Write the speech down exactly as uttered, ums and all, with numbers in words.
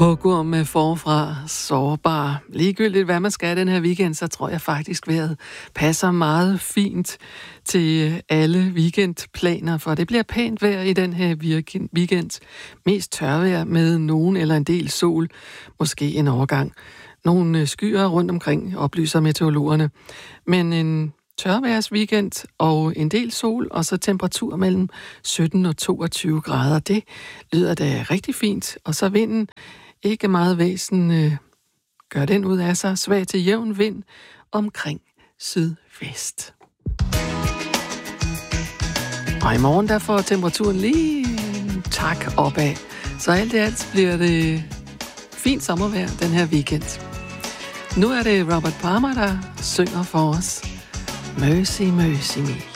Hugorm med Forfra Sårbar. Ligegyldigt hvad man skal den her weekend, så tror jeg faktisk vejret passer meget fint til alle weekendplaner, for det bliver pænt vejr i den her weekend. Mest tørvejr med nogen eller en del sol, måske en overgang. Nogle skyer rundt omkring, oplyser meteorologerne. Men en tørværs weekend og en del sol, og så temperatur mellem sytten og toogtyve grader. Det lyder da rigtig fint. Og så vinden, ikke meget væsen, øh, gør den ud af sig. Svag til jævn vind omkring sydvest. Og i morgen der får temperaturen lige tak opad. Så alt i alt bliver det fint sommervejr den her weekend. Nu er det Robert Palmer, der synger for os. Mercy, mercy me.